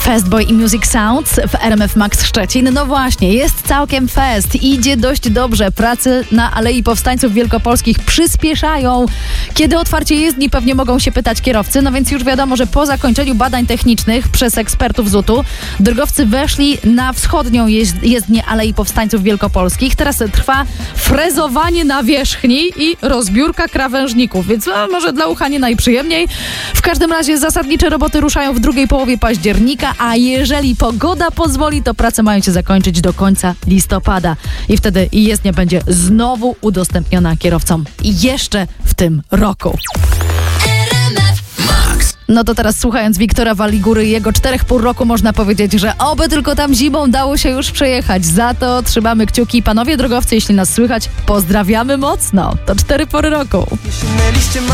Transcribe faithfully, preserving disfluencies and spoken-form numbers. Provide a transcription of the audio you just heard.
Festboy i Music Sounds w R M F Max Szczecin. No właśnie, jest całkiem fest. Idzie dość dobrze. Prace na Alei Powstańców Wielkopolskich przyspieszają. Kiedy otwarcie jezdni, pewnie mogą się pytać kierowcy. No więc już wiadomo, że po zakończeniu badań technicznych przez ekspertów Z U T-u drogowcy weszli na wschodnią jeźd- jezdnię Alei Powstańców Wielkopolskich. Teraz trwa frezowanie nawierzchni i rozbiórka krawężników, więc no, może dla ucha nie najprzyjemniej. W każdym razie zasadnicze roboty ruszają w drugiej połowie października, a jeżeli pogoda pozwoli, to prace mają się zakończyć do końca listopada. I wtedy jezdnia będzie znowu udostępniona kierowcom jeszcze w tym roku. No to teraz słuchając Wiktora Waligury i jego czterech pół roku można powiedzieć, że oby tylko tam zimą dało się już przejechać. Za to trzymamy kciuki. Panowie drogowcy, jeśli nas słychać, pozdrawiamy mocno. To cztery pory roku.